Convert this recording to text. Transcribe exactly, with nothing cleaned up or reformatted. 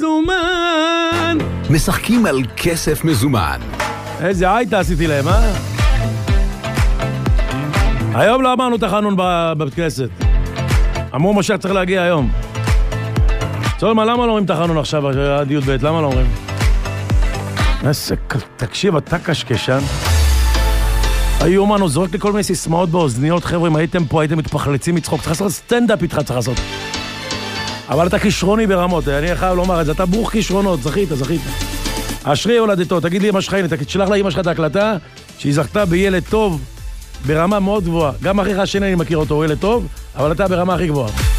מזומן. משחקים על כסף מזומן. איזה הייתה עשיתי להם, אה? היום לא אמרנו תחנון בבית כנסת. אמרו משה צריך להגיע היום. צולמה, למה לא אומרים תחנון עכשיו, עד י' ב'? למה לא אומרים? איזה, תקשיב, אתה קשקשן. היו אומנו, זורק לי כל מיני סיסמאות באוזניות, חבר'ה, אם הייתם פה, הייתם מתפחלצים מצחוק, צריך לעשות סטנדאפ איתך, צריך לעשות. אבל אתה כישרוני ברמות, אני חייב לומר את זה, אתה ברוך כישרונות, זכית, זכית. אשרי הולדתו, תגיד לי אמא שלך, הנה, תשלח לאמא שלך את ההקלטה, שהיא זכתה בילד טוב, ברמה מאוד גבוהה. גם אחיך השני אני מכיר אותו, הוא ילד טוב, אבל אתה ברמה הכי גבוהה.